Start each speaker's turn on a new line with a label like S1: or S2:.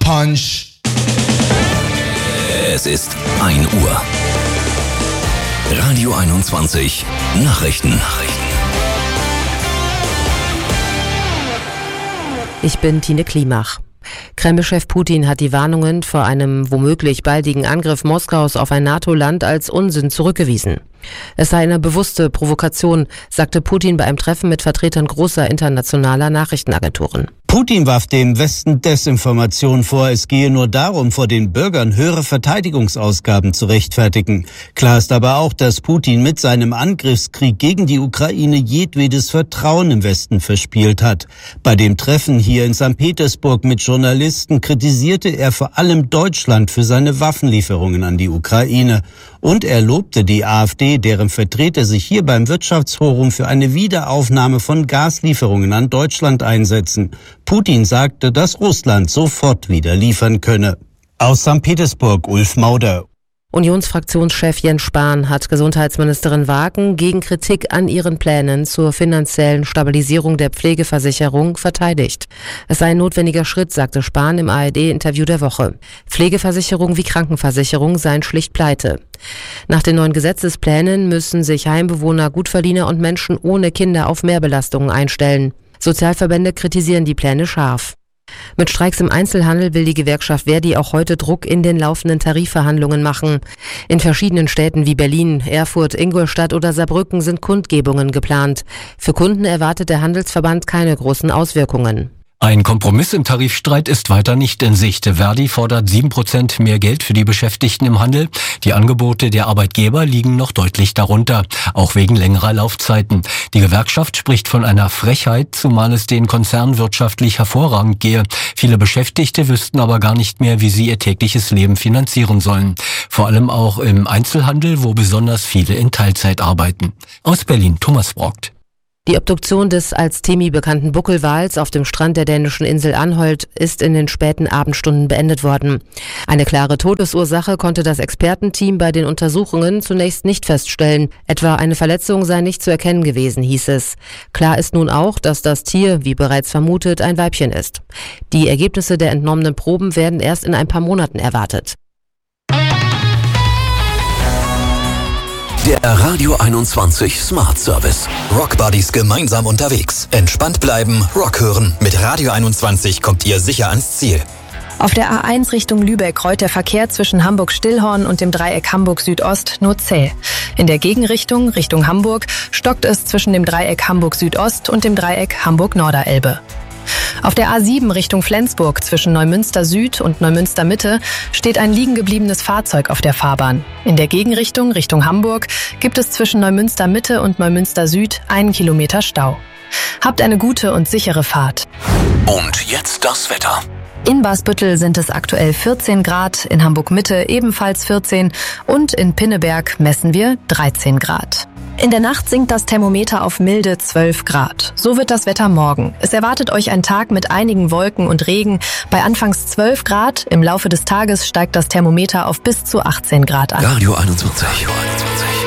S1: Punch.
S2: Es ist 1 Uhr. Radio 21 Nachrichten.
S3: Ich bin Tine Klimach. Kreml-Chef Putin hat die Warnungen vor einem womöglich baldigen Angriff Moskaus auf ein NATO-Land als Unsinn zurückgewiesen. Es sei eine bewusste Provokation, sagte Putin bei einem Treffen mit Vertretern großer internationaler Nachrichtenagenturen.
S4: Putin warf dem Westen Desinformation vor, es gehe nur darum, vor den Bürgern höhere Verteidigungsausgaben zu rechtfertigen. Klar ist aber auch, dass Putin mit seinem Angriffskrieg gegen die Ukraine jedwedes Vertrauen im Westen verspielt hat. Bei dem Treffen hier in St. Petersburg mit Journalisten kritisierte er vor allem Deutschland für seine Waffenlieferungen an die Ukraine. Und er lobte die AfD, deren Vertreter sich hier beim Wirtschaftsforum für eine Wiederaufnahme von Gaslieferungen an Deutschland einsetzen. Putin sagte, dass Russland sofort wieder liefern könne. Aus St. Petersburg, Ulf Mauder.
S3: Unionsfraktionschef Jens Spahn hat Gesundheitsministerin Wagen gegen Kritik an ihren Plänen zur finanziellen Stabilisierung der Pflegeversicherung verteidigt. Es sei ein notwendiger Schritt, sagte Spahn im ARD-Interview der Woche. Pflegeversicherung wie Krankenversicherung seien schlicht pleite. Nach den neuen Gesetzesplänen müssen sich Heimbewohner, Gutverdiener und Menschen ohne Kinder auf Mehrbelastungen einstellen. Sozialverbände kritisieren die Pläne scharf. Mit Streiks im Einzelhandel will die Gewerkschaft Verdi auch heute Druck in den laufenden Tarifverhandlungen machen. In verschiedenen Städten wie Berlin, Erfurt, Ingolstadt oder Saarbrücken sind Kundgebungen geplant. Für Kunden erwartet der Handelsverband keine großen Auswirkungen.
S5: Ein Kompromiss im Tarifstreit ist weiter nicht in Sicht. Verdi fordert 7% mehr Geld für die Beschäftigten im Handel. Die Angebote der Arbeitgeber liegen noch deutlich darunter, auch wegen längerer Laufzeiten. Die Gewerkschaft spricht von einer Frechheit, zumal es den Konzernen wirtschaftlich hervorragend gehe. Viele Beschäftigte wüssten aber gar nicht mehr, wie sie ihr tägliches Leben finanzieren sollen. Vor allem auch im Einzelhandel, wo besonders viele in Teilzeit arbeiten. Aus Berlin, Thomas Brockt.
S3: Die Obduktion des als Temi bekannten Buckelwals auf dem Strand der dänischen Insel Anholt ist in den späten Abendstunden beendet worden. Eine klare Todesursache konnte das Expertenteam bei den Untersuchungen zunächst nicht feststellen. Etwa eine Verletzung sei nicht zu erkennen gewesen, hieß es. Klar ist nun auch, dass das Tier, wie bereits vermutet, ein Weibchen ist. Die Ergebnisse der entnommenen Proben werden erst in ein paar Monaten erwartet.
S2: Der Radio 21 Smart Service.
S6: Rock Buddies gemeinsam unterwegs. Entspannt bleiben, Rock hören. Mit Radio 21 kommt ihr sicher ans Ziel.
S7: Auf der A1 Richtung Lübeck rollt der Verkehr zwischen Hamburg-Stillhorn und dem Dreieck Hamburg-Südost nur zäh. In der Gegenrichtung, Richtung Hamburg, stockt es zwischen dem Dreieck Hamburg-Südost und dem Dreieck Hamburg-Norderelbe. Auf der A7 Richtung Flensburg zwischen Neumünster Süd und Neumünster Mitte steht ein liegen gebliebenes Fahrzeug auf der Fahrbahn. In der Gegenrichtung Richtung Hamburg gibt es zwischen Neumünster Mitte und Neumünster Süd 1 Kilometer Stau. Habt eine gute und sichere Fahrt.
S2: Und jetzt das Wetter.
S7: In Basbüttel sind es aktuell 14 Grad, in Hamburg Mitte ebenfalls 14 und in Pinneberg messen wir 13 Grad. In der Nacht sinkt das Thermometer auf milde 12 Grad. So wird das Wetter morgen. Es erwartet euch ein Tag mit einigen Wolken und Regen. Bei anfangs 12 Grad, im Laufe des Tages steigt das Thermometer auf bis zu 18 Grad an.
S2: Radio 21.